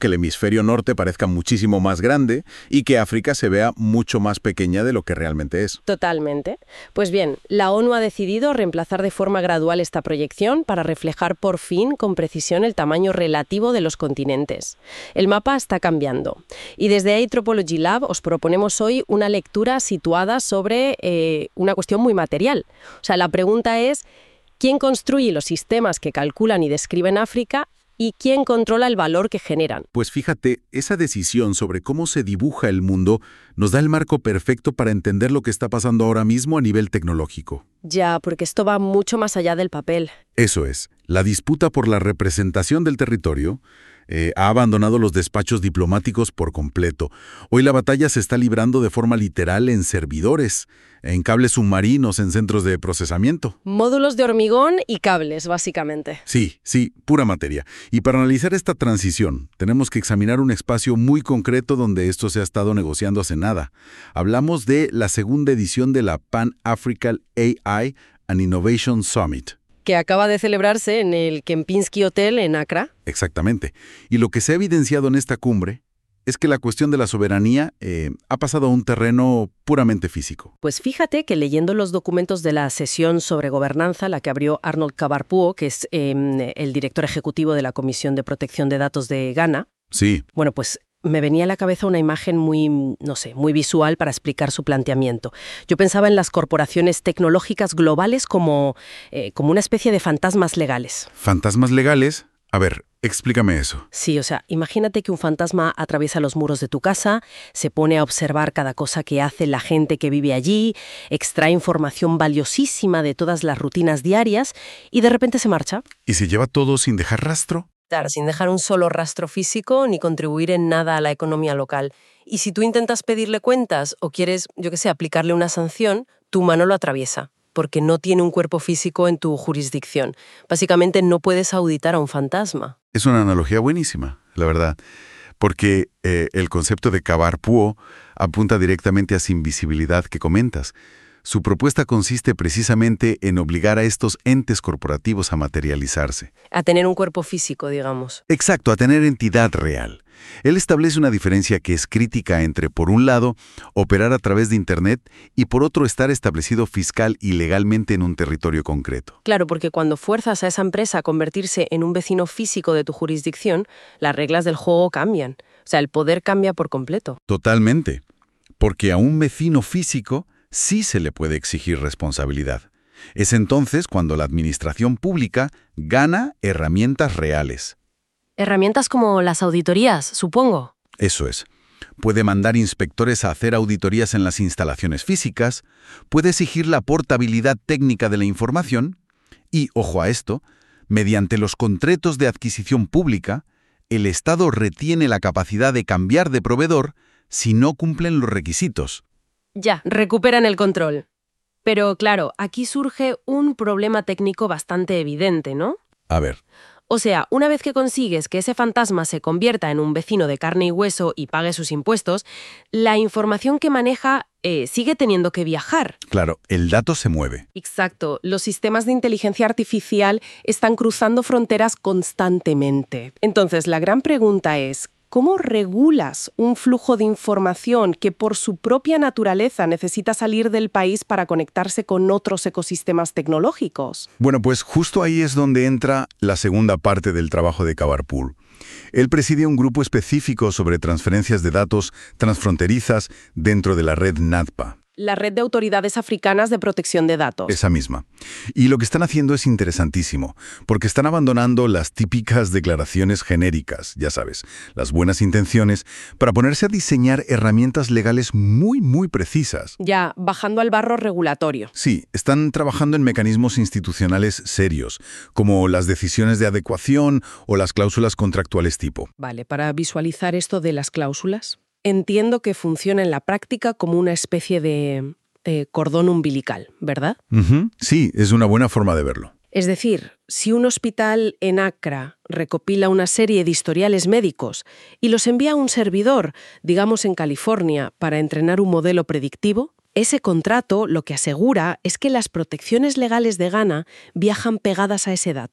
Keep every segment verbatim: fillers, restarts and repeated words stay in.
que el hemisferio norte parezca muchísimo más grande y que África se vea mucho más pequeña de lo que realmente es. Totalmente. Pues bien, la ONU ha decidido reemplazar de forma gradual esta proyección para reflejar por fin con precisión el tamaño relativo de los continentes. El mapa está cambiando. Y desde Anthropology Lab os proponemos hoy una lectura situada sobre eh, una cuestión muy material. O sea, la pregunta es, ¿quién construye los sistemas que calculan y describen África y quién controla el valor que generan? Pues fíjate, esa decisión sobre cómo se dibuja el mundo nos da el marco perfecto para entender lo que está pasando ahora mismo a nivel tecnológico. Ya, porque esto va mucho más allá del papel. Eso es, la disputa por la representación del territorio eh, ha abandonado los despachos diplomáticos por completo. Hoy la batalla se está librando de forma literal en servidores, en cables submarinos, en centros de procesamiento. Módulos de hormigón y cables, básicamente. Sí, sí, pura materia. Y para analizar esta transición, tenemos que examinar un espacio muy concreto donde esto se ha estado negociando hace nada. Hablamos de la segunda edición de la Pan-African A I and Innovation Summit. Que acaba de celebrarse en el Kempinski Hotel en Accra. Exactamente. Y lo que se ha evidenciado en esta cumbre es que la cuestión de la soberanía eh, ha pasado a un terreno puramente físico. Pues fíjate que leyendo los documentos de la sesión sobre gobernanza, la que abrió Arnold Kabar-Puo, que es eh, el director ejecutivo de la Comisión de Protección de Datos de Ghana. Sí. Bueno, pues me venía a la cabeza una imagen muy, no sé, muy visual para explicar su planteamiento. Yo pensaba en las corporaciones tecnológicas globales como, eh, como una especie de fantasmas legales. ¿Fantasmas legales? A ver, explícame eso. Sí, o sea, imagínate que un fantasma atraviesa los muros de tu casa, se pone a observar cada cosa que hace la gente que vive allí, extrae información valiosísima de todas las rutinas diarias y de repente se marcha. ¿Y se lleva todo sin dejar rastro? Claro, sin dejar un solo rastro físico ni contribuir en nada a la economía local. Y si tú intentas pedirle cuentas o quieres, yo qué sé, aplicarle una sanción, tu mano lo atraviesa, porque no tiene un cuerpo físico en tu jurisdicción. Básicamente no puedes auditar a un fantasma. Es una analogía buenísima, la verdad, porque eh, el concepto de Kabar-Puo apunta directamente a esa invisibilidad que comentas. Su propuesta consiste precisamente en obligar a estos entes corporativos a materializarse. A tener un cuerpo físico, digamos. Exacto, a tener entidad real. Él establece una diferencia que es crítica entre, por un lado, operar a través de Internet y, por otro, estar establecido fiscal y legalmente en un territorio concreto. Claro, porque cuando fuerzas a esa empresa a convertirse en un vecino físico de tu jurisdicción, las reglas del juego cambian. O sea, el poder cambia por completo. Totalmente. Porque a un vecino físico sí se le puede exigir responsabilidad. Es entonces cuando la administración pública gana herramientas reales. Herramientas como las auditorías, supongo. Eso es. Puede mandar inspectores a hacer auditorías en las instalaciones físicas, puede exigir la portabilidad técnica de la información y, ojo a esto, mediante los contratos de adquisición pública, el Estado retiene la capacidad de cambiar de proveedor si no cumplen los requisitos. Ya, recuperan el control. Pero claro, aquí surge un problema técnico bastante evidente, ¿no? A ver. O sea, una vez que consigues que ese fantasma se convierta en un vecino de carne y hueso y pague sus impuestos, la información que maneja eh, sigue teniendo que viajar. Claro, el dato se mueve. Exacto. Los sistemas de inteligencia artificial están cruzando fronteras constantemente. Entonces, la gran pregunta es, ¿cómo regulas un flujo de información que por su propia naturaleza necesita salir del país para conectarse con otros ecosistemas tecnológicos? Bueno, pues justo ahí es donde entra la segunda parte del trabajo de Kabar-Puo. Él preside un grupo específico sobre transferencias de datos transfronterizas dentro de la red NADPA. La Red de Autoridades Africanas de Protección de Datos. Esa misma. Y lo que están haciendo es interesantísimo, porque están abandonando las típicas declaraciones genéricas, ya sabes, las buenas intenciones, para ponerse a diseñar herramientas legales muy, muy precisas. Ya, bajando al barro regulatorio. Sí, están trabajando en mecanismos institucionales serios, como las decisiones de adecuación o las cláusulas contractuales tipo. Vale, para visualizar esto de las cláusulas, entiendo que funciona en la práctica como una especie de, de cordón umbilical, ¿verdad? Uh-huh. Sí, es una buena forma de verlo. Es decir, si un hospital en Accra recopila una serie de historiales médicos y los envía a un servidor, digamos en California, para entrenar un modelo predictivo, ese contrato lo que asegura es que las protecciones legales de Ghana viajan pegadas a ese dato.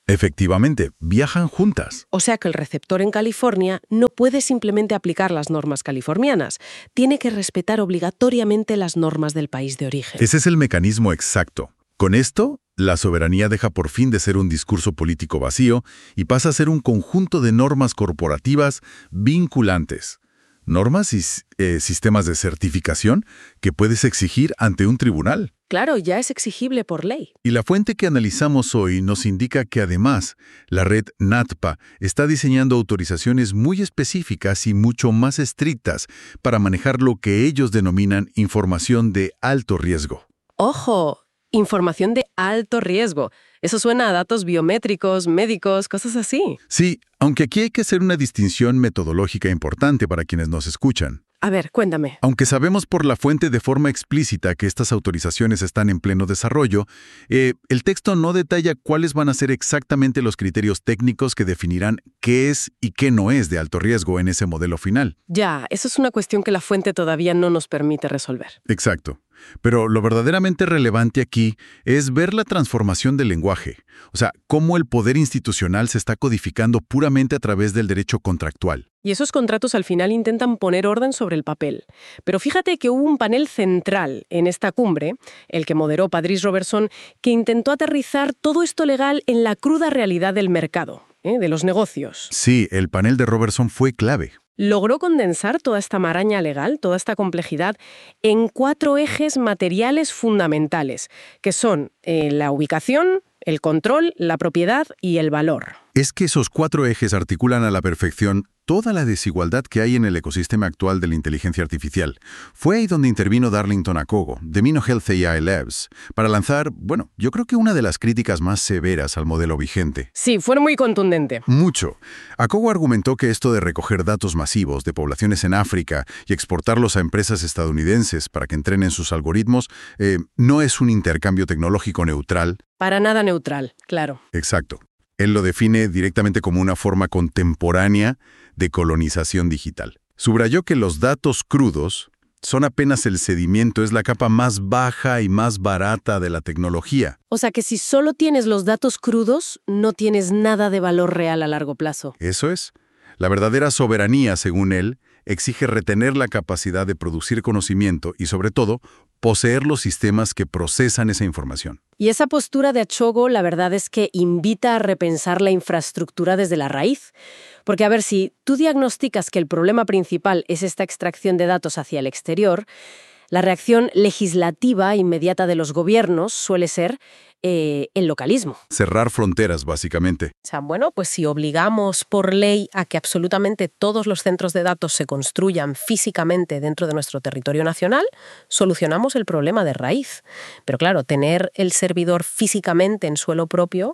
Efectivamente, viajan juntas. O sea que el receptor en California no puede simplemente aplicar las normas californianas, tiene que respetar obligatoriamente las normas del país de origen. Ese es el mecanismo exacto. Con esto, la soberanía deja por fin de ser un discurso político vacío y pasa a ser un conjunto de normas corporativas vinculantes. Normas y eh, sistemas de certificación que puedes exigir ante un tribunal. Claro, ya es exigible por ley. Y la fuente que analizamos hoy nos indica que además, la red NATPA está diseñando autorizaciones muy específicas y mucho más estrictas para manejar lo que ellos denominan información de alto riesgo. ¡Ojo! Información de alto riesgo. Eso suena a datos biométricos, médicos, cosas así. Sí, aunque aquí hay que hacer una distinción metodológica importante para quienes nos escuchan. A ver, cuéntame. Aunque sabemos por la fuente de forma explícita que estas autorizaciones están en pleno desarrollo, eh, el texto no detalla cuáles van a ser exactamente los criterios técnicos que definirán qué es y qué no es de alto riesgo en ese modelo final. Ya, eso es una cuestión que la fuente todavía no nos permite resolver. Exacto. Pero lo verdaderamente relevante aquí es ver la transformación del lenguaje, o sea, cómo el poder institucional se está codificando puramente a través del derecho contractual. Y esos contratos al final intentan poner orden sobre el papel. Pero fíjate que hubo un panel central en esta cumbre, el que moderó Patrice Robertson, que intentó aterrizar todo esto legal en la cruda realidad del mercado, ¿eh? de los negocios. Sí, el panel de Robertson fue clave. Logró condensar toda esta maraña legal, toda esta complejidad, en cuatro ejes materiales fundamentales, que son eh, la ubicación, el control, la propiedad y el valor. Es que esos cuatro ejes articulan a la perfección toda la desigualdad que hay en el ecosistema actual de la inteligencia artificial. Fue ahí donde intervino Darlington Akogo, de Mino Health A I Labs, para lanzar, bueno, yo creo que una de las críticas más severas al modelo vigente. Sí, fue muy contundente. Mucho. Akogo argumentó que esto de recoger datos masivos de poblaciones en África y exportarlos a empresas estadounidenses para que entrenen sus algoritmos eh, no es un intercambio tecnológico neutral. Para nada neutral, claro. Exacto. Él lo define directamente como una forma contemporánea de colonización digital. Subrayó que los datos crudos son apenas el sedimento, es la capa más baja y más barata de la tecnología. O sea que si solo tienes los datos crudos, no tienes nada de valor real a largo plazo. Eso es. La verdadera soberanía, según él, exige retener la capacidad de producir conocimiento y, sobre todo, poseer los sistemas que procesan esa información. Y esa postura de Akogo, la verdad es que invita a repensar la infraestructura desde la raíz. Porque, a ver, si tú diagnosticas que el problema principal es esta extracción de datos hacia el exterior, la reacción legislativa inmediata de los gobiernos suele ser eh, el localismo. Cerrar fronteras, básicamente. O sea, bueno, pues si obligamos por ley a que absolutamente todos los centros de datos se construyan físicamente dentro de nuestro territorio nacional, solucionamos el problema de raíz. Pero claro, tener el servidor físicamente en suelo propio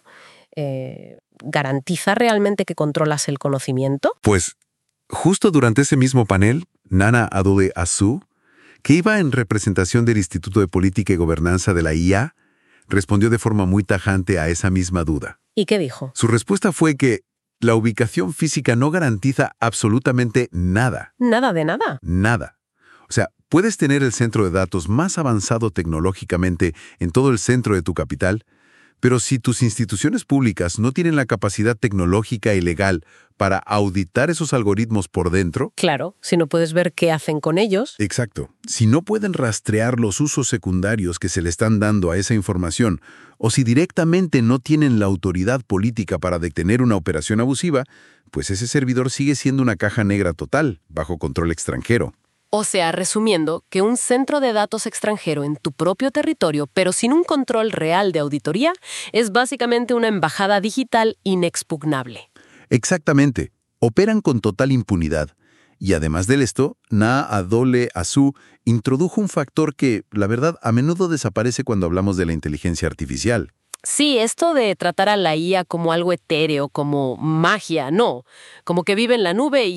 eh, ¿garantiza realmente que controlas el conocimiento? Pues, justo durante ese mismo panel, Nana Adole Asu, que iba en representación del Instituto de Política y Gobernanza de la I A, respondió de forma muy tajante a esa misma duda. ¿Y qué dijo? Su respuesta fue que la ubicación física no garantiza absolutamente nada. Nada de nada. Nada. O sea, puedes tener el centro de datos más avanzado tecnológicamente en todo el centro de tu capital, pero si tus instituciones públicas no tienen la capacidad tecnológica y legal para auditar esos algoritmos por dentro... Claro, si no puedes ver qué hacen con ellos... Exacto. Si no pueden rastrear los usos secundarios que se le están dando a esa información, o si directamente no tienen la autoridad política para detener una operación abusiva, pues ese servidor sigue siendo una caja negra total, bajo control extranjero. O sea, resumiendo, que un centro de datos extranjero en tu propio territorio, pero sin un control real de auditoría, es básicamente una embajada digital inexpugnable. Exactamente. Operan con total impunidad. Y además de esto, Nana Adole Asu introdujo un factor que, la verdad, a menudo desaparece cuando hablamos de la inteligencia artificial. Sí, esto de tratar a la I A como algo etéreo, como magia, no. Como que vive en la nube y ya está.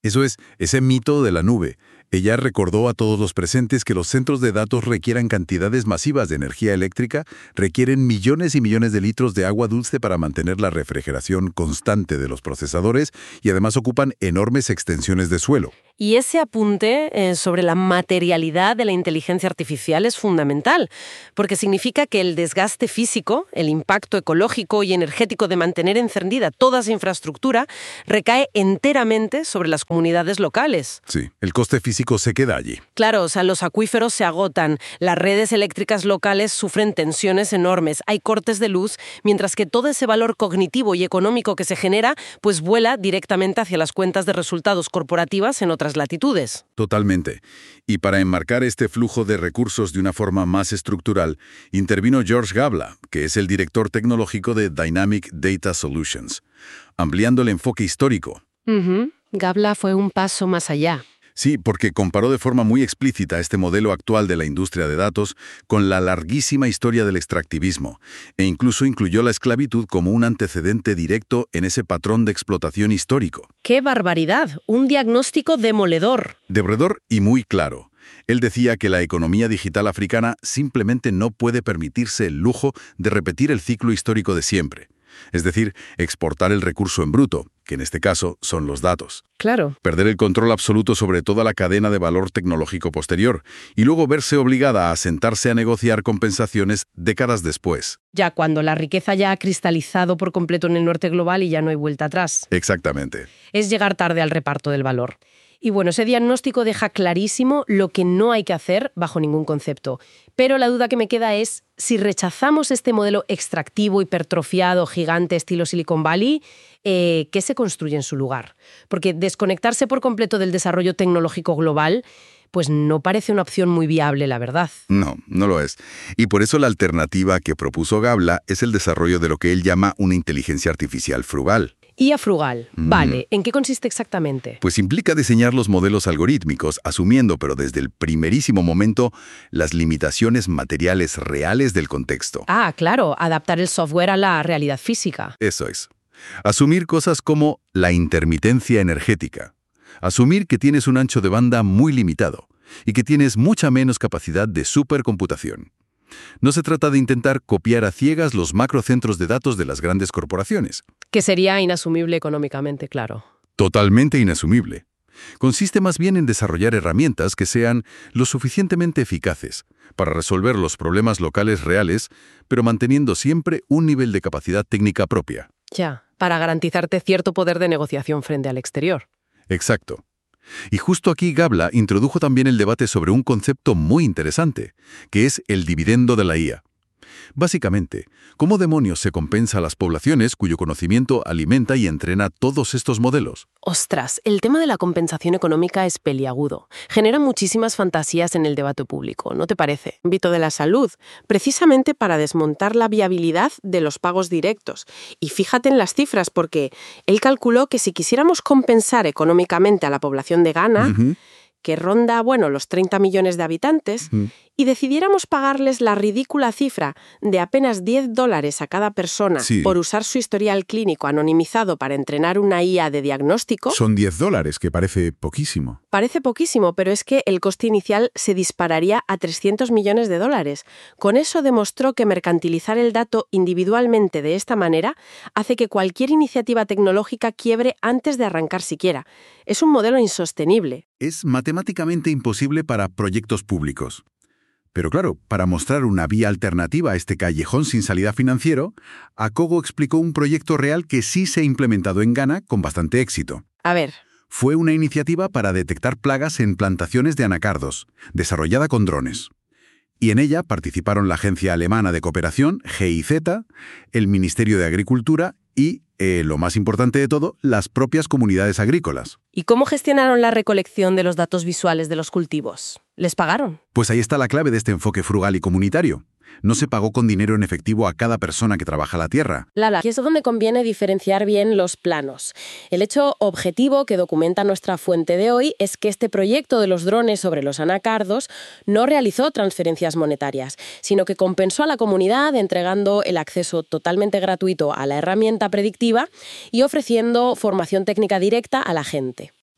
Eso es, ese mito de la nube. Ella recordó a todos los presentes que los centros de datos requieran cantidades masivas de energía eléctrica, requieren millones y millones de litros de agua dulce para mantener la refrigeración constante de los procesadores y además ocupan enormes extensiones de suelo. Y ese apunte eh, sobre la materialidad de la inteligencia artificial es fundamental, porque significa que el desgaste físico, el impacto ecológico y energético de mantener encendida toda esa infraestructura recae enteramente sobre las comunidades locales. Sí, el coste físico se queda allí. Claro, o sea, los acuíferos se agotan, las redes eléctricas locales sufren tensiones enormes, hay cortes de luz, mientras que todo ese valor cognitivo y económico que se genera, pues vuela directamente hacia las cuentas de resultados corporativas en otras latitudes. Totalmente. Y para enmarcar este flujo de recursos de una forma más estructural, intervino George Gabla, que es el director tecnológico de Dynamic Data Solutions, ampliando el enfoque histórico. Uh-huh. Gabla fue un paso más allá. Sí, porque comparó de forma muy explícita este modelo actual de la industria de datos con la larguísima historia del extractivismo, e incluso incluyó la esclavitud como un antecedente directo en ese patrón de explotación histórico. ¡Qué barbaridad! Un diagnóstico demoledor. Demoledor y muy claro. Él decía que la economía digital africana simplemente no puede permitirse el lujo de repetir el ciclo histórico de siempre. Es decir, exportar el recurso en bruto, que en este caso son los datos. Claro. Perder el control absoluto sobre toda la cadena de valor tecnológico posterior y luego verse obligada a sentarse a negociar compensaciones décadas después. Ya cuando la riqueza ya ha cristalizado por completo en el norte global y ya no hay vuelta atrás. Exactamente. Es llegar tarde al reparto del valor. Y bueno, ese diagnóstico deja clarísimo lo que no hay que hacer bajo ningún concepto. Pero la duda que me queda es, si rechazamos este modelo extractivo, hipertrofiado, gigante estilo Silicon Valley, eh, ¿qué se construye en su lugar? Porque desconectarse por completo del desarrollo tecnológico global, pues no parece una opción muy viable, la verdad. No, no lo es. Y por eso la alternativa que propuso Gabla es el desarrollo de lo que él llama una inteligencia artificial frugal. I A frugal. Mm. Vale, ¿en qué consiste exactamente? Pues implica diseñar los modelos algorítmicos, asumiendo, pero desde el primerísimo momento, las limitaciones materiales reales del contexto. Ah, claro, adaptar el software a la realidad física. Eso es. Asumir cosas como la intermitencia energética. Asumir que tienes un ancho de banda muy limitado y que tienes mucha menos capacidad de supercomputación. No se trata de intentar copiar a ciegas los macrocentros de datos de las grandes corporaciones. Que sería inasumible económicamente, claro. Totalmente inasumible. Consiste más bien en desarrollar herramientas que sean lo suficientemente eficaces para resolver los problemas locales reales, pero manteniendo siempre un nivel de capacidad técnica propia. Ya, para garantizarte cierto poder de negociación frente al exterior. Exacto. Y justo aquí Gabla introdujo también el debate sobre un concepto muy interesante, que es el dividendo de la I A. Básicamente, ¿cómo demonios se compensa a las poblaciones cuyo conocimiento alimenta y entrena todos estos modelos? Ostras, el tema de la compensación económica es peliagudo. Genera muchísimas fantasías en el debate público, ¿no te parece? Ámbito de la salud, precisamente para desmontar la viabilidad de los pagos directos. Y fíjate en las cifras, porque él calculó que si quisiéramos compensar económicamente a la población de Ghana, Uh-huh. que ronda, bueno, los treinta millones de habitantes, Uh-huh. y decidiéramos pagarles la ridícula cifra de apenas diez dólares a cada persona Sí. por usar su historial clínico anonimizado para entrenar una I A de diagnóstico, Son diez dólares, que parece poquísimo. parece poquísimo, pero es que el coste inicial se dispararía a trescientos millones de dólares. Con eso demostró que mercantilizar el dato individualmente de esta manera hace que cualquier iniciativa tecnológica quiebre antes de arrancar siquiera. Es un modelo insostenible. Es matemáticamente imposible para proyectos públicos. Pero claro, para mostrar una vía alternativa a este callejón sin salida financiero, Akogo explicó un proyecto real que sí se ha implementado en Ghana con bastante éxito. A ver, Fue una iniciativa para detectar plagas en plantaciones de anacardos, desarrollada con drones. Y en ella participaron la Agencia Alemana de Cooperación, G I Z, el Ministerio de Agricultura y, eh, lo más importante de todo, las propias comunidades agrícolas. ¿y cómo gestionaron la recolección de los datos visuales de los cultivos? ¿Les pagaron? Pues ahí está la clave de este enfoque frugal y comunitario. No se pagó con dinero en efectivo a cada persona que trabaja la tierra. Lala, aquí es donde conviene diferenciar bien los planos. El hecho objetivo que documenta nuestra fuente de hoy es que este proyecto de los drones sobre los anacardos no realizó transferencias monetarias, sino que compensó a la comunidad entregando el acceso totalmente gratuito a la herramienta predictiva y ofreciendo formación técnica directa a la gente.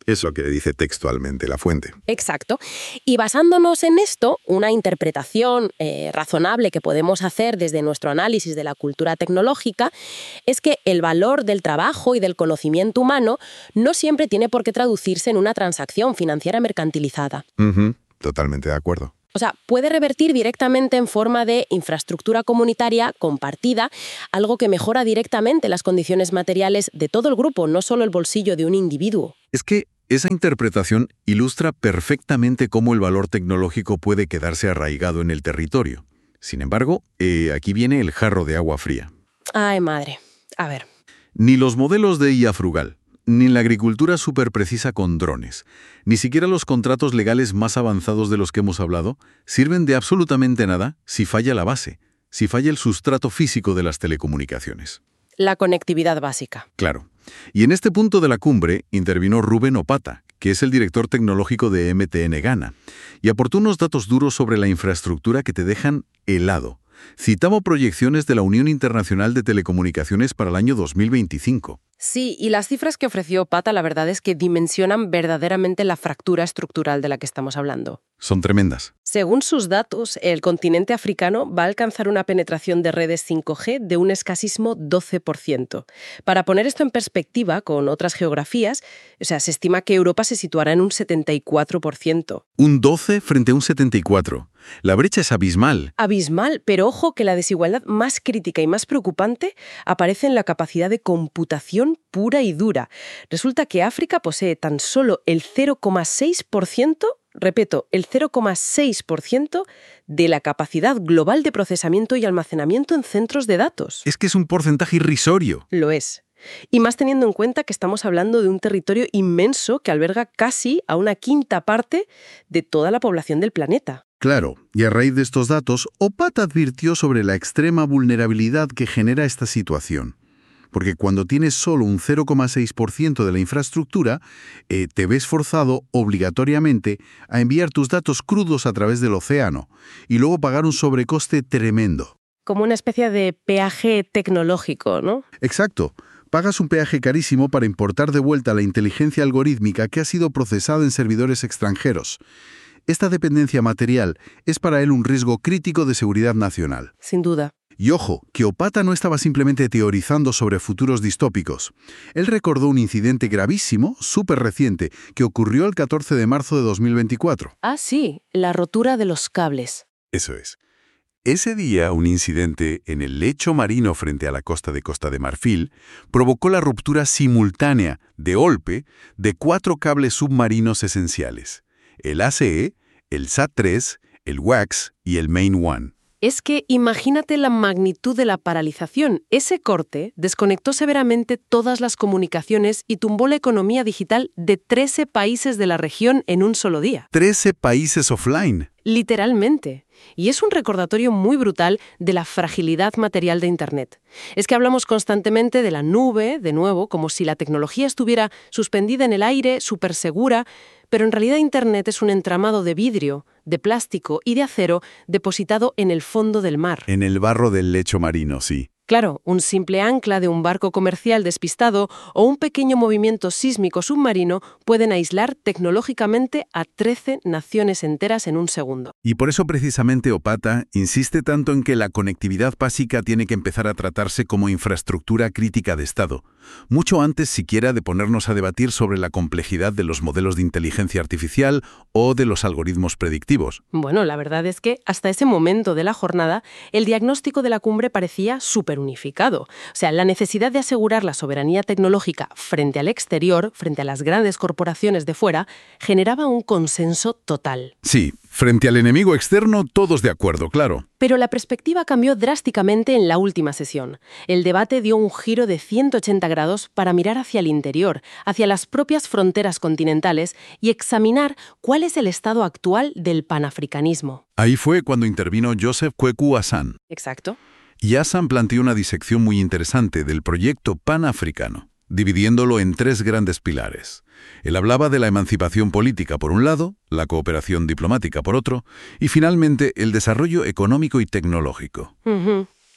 Es lo que dice textualmente la fuente. Exacto. Y basándonos en esto, una interpretación eh, razonable que podemos hacer desde nuestro análisis de la cultura tecnológica es que el valor del trabajo y del conocimiento humano no siempre tiene por qué traducirse en una transacción financiera mercantilizada. Uh-huh. Totalmente de acuerdo. O sea, puede revertir directamente en forma de infraestructura comunitaria compartida, algo que mejora directamente las condiciones materiales de todo el grupo, no solo el bolsillo de un individuo. Es que esa interpretación ilustra perfectamente cómo el valor tecnológico puede quedarse arraigado en el territorio. Sin embargo, eh, aquí viene el jarro de agua fría. Ay, madre. A ver. Ni los modelos de I A frugal, ni la agricultura superprecisa con drones, ni siquiera los contratos legales más avanzados de los que hemos hablado, sirven de absolutamente nada si falla la base, si falla el sustrato físico de las telecomunicaciones. La conectividad básica. Claro. Y en este punto de la cumbre intervino Rubén Opata, que es el director tecnológico de M T N Ghana, y aportó unos datos duros sobre la infraestructura que te dejan helado. Citamos proyecciones de la Unión Internacional de Telecomunicaciones para el año dos mil veinticinco. Sí, y las cifras que ofreció Opata, la verdad es que dimensionan verdaderamente la fractura estructural de la que estamos hablando. Son tremendas. Según sus datos, el continente africano va a alcanzar una penetración de redes cinco G de un escasísimo doce por ciento. Para poner esto en perspectiva con otras geografías, o sea, se estima que Europa se situará en un setenta y cuatro por ciento. Un doce frente a un setenta y cuatro. La brecha es abismal. Abismal, pero ojo que la desigualdad más crítica y más preocupante aparece en la capacidad de computación pura y dura. Resulta que África posee tan solo el cero coma seis por ciento, repito, el cero coma seis por ciento de la capacidad global de procesamiento y almacenamiento en centros de datos. Es que es un porcentaje irrisorio. Lo es. Y más teniendo en cuenta que estamos hablando de un territorio inmenso que alberga casi a una quinta parte de toda la población del planeta. Claro, y a raíz de estos datos, Opata advirtió sobre la extrema vulnerabilidad que genera esta situación. Porque cuando tienes solo un cero coma seis por ciento de la infraestructura, eh, te ves forzado obligatoriamente a enviar tus datos crudos a través del océano y luego pagar un sobrecoste tremendo. Como una especie de peaje tecnológico, ¿no? Exacto. Pagas un peaje carísimo para importar de vuelta la inteligencia algorítmica que ha sido procesada en servidores extranjeros. Esta dependencia material es para él un riesgo crítico de seguridad nacional. Sin duda. Y ojo, que Opata no estaba simplemente teorizando sobre futuros distópicos. Él recordó un incidente gravísimo, súper reciente, que ocurrió el catorce de marzo de dos mil veinticuatro. Ah, sí, la rotura de los cables. Eso es. Ese día, un incidente en el lecho marino frente a la costa de Costa de Marfil provocó la ruptura simultánea, de golpe, de cuatro cables submarinos esenciales: el A C E, el S A T tres, el W A X y el Main One. Es que imagínate la magnitud de la paralización. Ese corte desconectó severamente todas las comunicaciones y tumbó la economía digital de trece países de la región en un solo día. trece países offline. Literalmente. Y es un recordatorio muy brutal de la fragilidad material de Internet. Es que hablamos constantemente de la nube, de nuevo, como si la tecnología estuviera suspendida en el aire, súper segura, pero en realidad Internet es un entramado de vidrio, de plástico y de acero depositado en el fondo del mar. En el barro del lecho marino, sí. Claro, un simple ancla de un barco comercial despistado o un pequeño movimiento sísmico submarino pueden aislar tecnológicamente a trece naciones enteras en un segundo. Y por eso precisamente Opata insiste tanto en que la conectividad básica tiene que empezar a tratarse como infraestructura crítica de Estado, mucho antes siquiera de ponernos a debatir sobre la complejidad de los modelos de inteligencia artificial o de los algoritmos predictivos. Bueno, la verdad es que hasta ese momento de la jornada, el diagnóstico de la cumbre parecía súper unificado. O sea, la necesidad de asegurar la soberanía tecnológica frente al exterior, frente a las grandes corporaciones de fuera, generaba un consenso total. Sí, frente al enemigo externo, todos de acuerdo, claro. Pero la perspectiva cambió drásticamente en la última sesión. El debate dio un giro de ciento ochenta grados para mirar hacia el interior, hacia las propias fronteras continentales y examinar cuál es el estado actual del panafricanismo. Ahí fue cuando intervino Joseph Kweku Assan. Exacto. Y Assan planteó una disección muy interesante del proyecto panafricano, dividiéndolo en tres grandes pilares. Él hablaba de la emancipación política por un lado, la cooperación diplomática por otro, y finalmente el desarrollo económico y tecnológico. Uh-huh.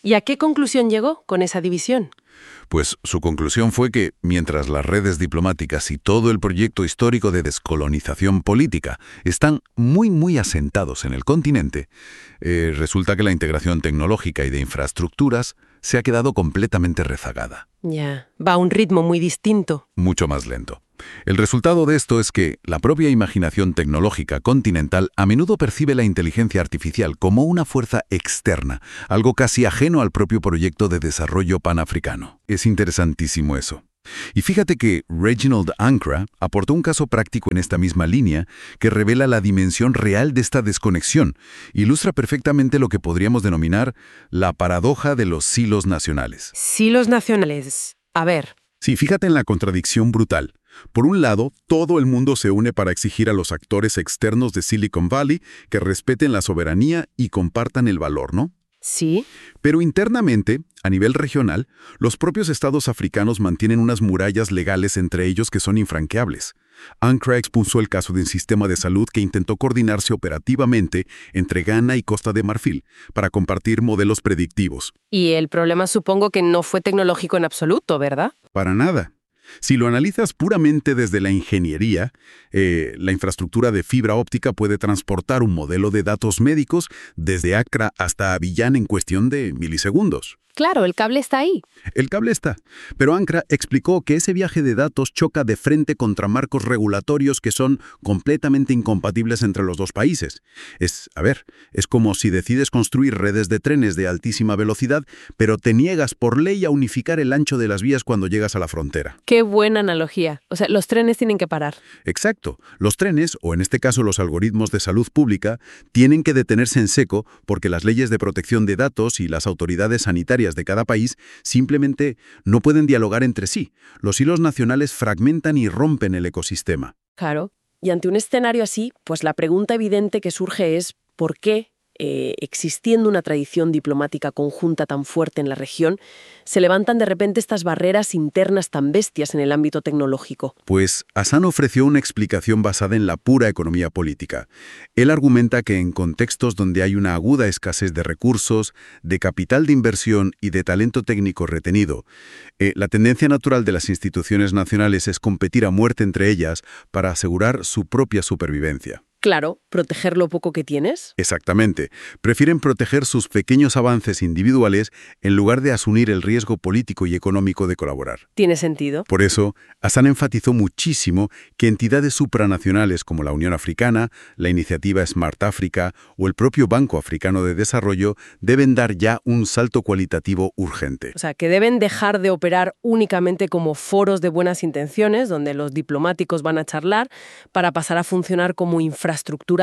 ¿Y a qué conclusión llegó con esa división? Pues su conclusión fue que, mientras las redes diplomáticas y todo el proyecto histórico de descolonización política están muy, muy asentados en el continente, eh, resulta que la integración tecnológica y de infraestructuras se ha quedado completamente rezagada. Ya, va a un ritmo muy distinto. Mucho más lento. El resultado de esto es que la propia imaginación tecnológica continental a menudo percibe la inteligencia artificial como una fuerza externa, algo casi ajeno al propio proyecto de desarrollo panafricano. Es interesantísimo eso. Y fíjate que Reginald Ankra aportó un caso práctico en esta misma línea que revela la dimensión real de esta desconexión. Ilustra perfectamente lo que podríamos denominar la paradoja de los silos nacionales. Silos nacionales. A ver. Sí, fíjate en la contradicción brutal. Por un lado, todo el mundo se une para exigir a los actores externos de Silicon Valley que respeten la soberanía y compartan el valor, ¿no? Sí. Pero internamente, a nivel regional, los propios estados africanos mantienen unas murallas legales entre ellos que son infranqueables. Ankra expuso el caso de un sistema de salud que intentó coordinarse operativamente entre Ghana y Costa de Marfil para compartir modelos predictivos. Y el problema supongo que no fue tecnológico en absoluto, ¿verdad? Para nada. Si lo analizas puramente desde la ingeniería, eh, la infraestructura de fibra óptica puede transportar un modelo de datos médicos desde Accra hasta Abiyán en cuestión de milisegundos. Claro, el cable está ahí. El cable está, pero Ankra explicó que ese viaje de datos choca de frente contra marcos regulatorios que son completamente incompatibles entre los dos países. Es, a ver, es como si decides construir redes de trenes de altísima velocidad, pero te niegas por ley a unificar el ancho de las vías cuando llegas a la frontera. Qué buena analogía. O sea, los trenes tienen que parar. Exacto. Los trenes, o en este caso los algoritmos de salud pública, tienen que detenerse en seco porque las leyes de protección de datos y las autoridades sanitarias de cada país simplemente no pueden dialogar entre sí. Los hilos nacionales fragmentan y rompen el ecosistema. Claro. Y ante un escenario así, pues la pregunta evidente que surge es ¿por qué, eh, existiendo una tradición diplomática conjunta tan fuerte en la región, se levantan de repente estas barreras internas tan bestias en el ámbito tecnológico? Pues Hassan ofreció una explicación basada en la pura economía política. Él argumenta que en contextos donde hay una aguda escasez de recursos, de capital de inversión y de talento técnico retenido, eh, la tendencia natural de las instituciones nacionales es competir a muerte entre ellas para asegurar su propia supervivencia. Claro, proteger lo poco que tienes. Exactamente. Prefieren proteger sus pequeños avances individuales en lugar de asumir el riesgo político y económico de colaborar. Tiene sentido. Por eso, Hassan enfatizó muchísimo que entidades supranacionales como la Unión Africana, la iniciativa Smart Africa o el propio Banco Africano de Desarrollo deben dar ya un salto cualitativo urgente. O sea, que deben dejar de operar únicamente como foros de buenas intenciones, donde los diplomáticos van a charlar, para pasar a funcionar como infraestructuras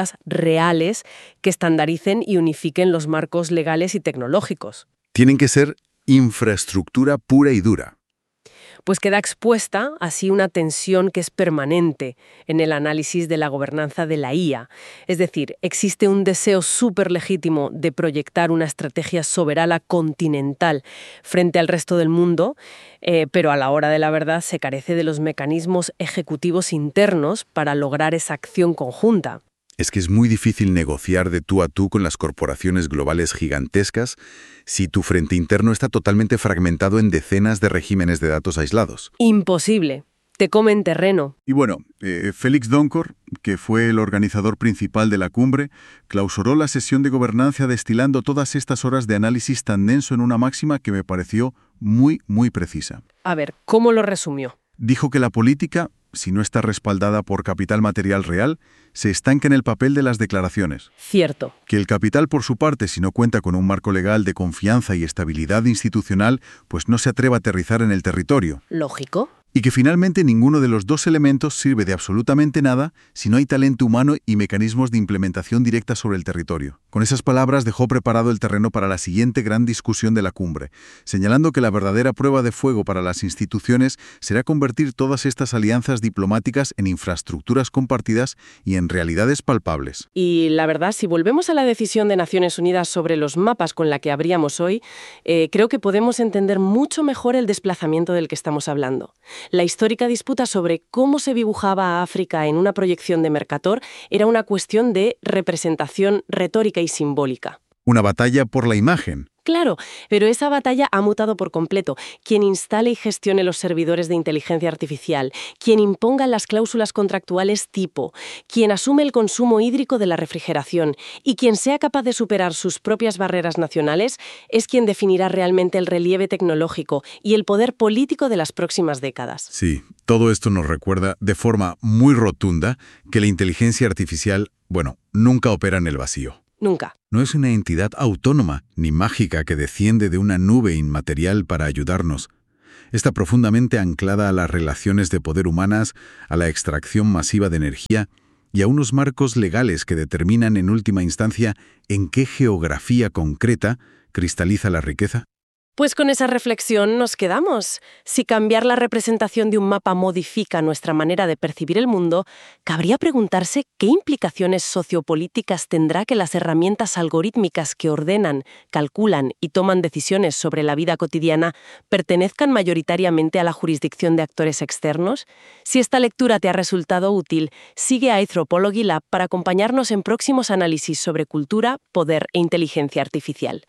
reales que estandaricen y unifiquen los marcos legales y tecnológicos. Tienen que ser infraestructura pura y dura. Pues queda expuesta así una tensión que es permanente en el análisis de la gobernanza de la I A. Es decir, existe un deseo súper legítimo de proyectar una estrategia soberana continental frente al resto del mundo, eh, pero a la hora de la verdad se carece de los mecanismos ejecutivos internos para lograr esa acción conjunta. Es que es muy difícil negociar de tú a tú con las corporaciones globales gigantescas si tu frente interno está totalmente fragmentado en decenas de regímenes de datos aislados. Imposible. Te comen terreno. Y bueno, eh, Félix Donkor, que fue el organizador principal de la cumbre, clausuró la sesión de gobernanza destilando todas estas horas de análisis tan denso en una máxima que me pareció muy, muy precisa. A ver, ¿cómo lo resumió? Dijo que la política, si no está respaldada por capital material real, se estanca en el papel de las declaraciones. Cierto. Que el capital, por su parte, si no cuenta con un marco legal de confianza y estabilidad institucional, pues no se atreva a aterrizar en el territorio. Lógico. Y que finalmente ninguno de los dos elementos sirve de absolutamente nada si no hay talento humano y mecanismos de implementación directa sobre el territorio. Con esas palabras dejó preparado el terreno para la siguiente gran discusión de la cumbre, señalando que la verdadera prueba de fuego para las instituciones será convertir todas estas alianzas diplomáticas en infraestructuras compartidas y en realidades palpables. Y la verdad, si volvemos a la decisión de Naciones Unidas sobre los mapas con la que abríamos hoy, eh, creo que podemos entender mucho mejor el desplazamiento del que estamos hablando. La histórica disputa sobre cómo se dibujaba a África en una proyección de Mercator era una cuestión de representación retórica y simbólica. Una batalla por la imagen. Claro, pero esa batalla ha mutado por completo. Quien instale y gestione los servidores de inteligencia artificial, quien imponga las cláusulas contractuales tipo, quien asume el consumo hídrico de la refrigeración y quien sea capaz de superar sus propias barreras nacionales es quien definirá realmente el relieve tecnológico y el poder político de las próximas décadas. Sí, todo esto nos recuerda de forma muy rotunda que la inteligencia artificial, bueno, nunca opera en el vacío. Nunca. No es una entidad autónoma ni mágica que desciende de una nube inmaterial para ayudarnos. Está profundamente anclada a las relaciones de poder humanas, a la extracción masiva de energía y a unos marcos legales que determinan en última instancia en qué geografía concreta cristaliza la riqueza. Pues con esa reflexión nos quedamos. Si cambiar la representación de un mapa modifica nuestra manera de percibir el mundo, cabría preguntarse qué implicaciones sociopolíticas tendrá que las herramientas algorítmicas que ordenan, calculan y toman decisiones sobre la vida cotidiana pertenezcan mayoritariamente a la jurisdicción de actores externos. Si esta lectura te ha resultado útil, sigue a Anthropology Lab para acompañarnos en próximos análisis sobre cultura, poder e inteligencia artificial.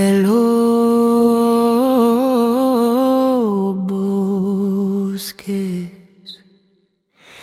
Busque